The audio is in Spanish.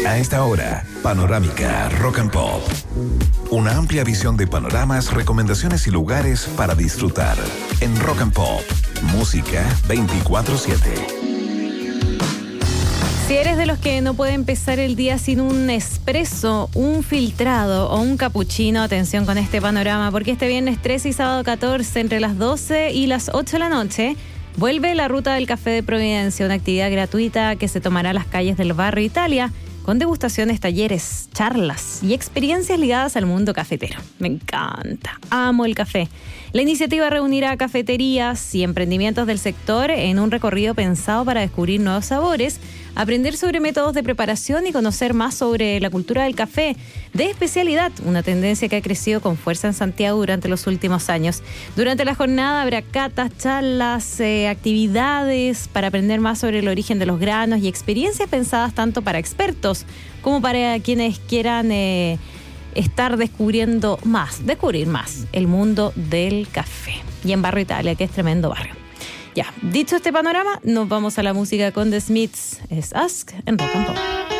A esta hora, Panorámica Rock and Pop. Una amplia visión de panoramas, recomendaciones y lugares para disfrutar. En Rock and Pop, música 24/7. Si eres de los que no puede empezar el día sin un espresso, un filtrado o un cappuccino, atención con este panorama, porque este viernes 13 y sábado 14, entre las 12 y las 8 de la noche, vuelve la Ruta del Café de Providencia, una actividad gratuita que se tomará a las calles del barrio Italia, con degustaciones, talleres, charlas y experiencias ligadas al mundo cafetero. Me encanta, amo el café. La iniciativa reunirá cafeterías y emprendimientos del sector en un recorrido pensado para descubrir nuevos sabores, aprender sobre métodos de preparación y conocer más sobre la cultura del café de especialidad, una tendencia que ha crecido con fuerza en Santiago durante los últimos años. Durante la jornada habrá catas, charlas, actividades para aprender más sobre el origen de los granos y experiencias pensadas tanto para expertos como para quienes quieran descubrir más el mundo del café. Y en Barrio Italia, que es tremendo barrio. Ya, dicho este panorama, nos vamos a la música con The Smiths. Es Ask en Rock and Pop.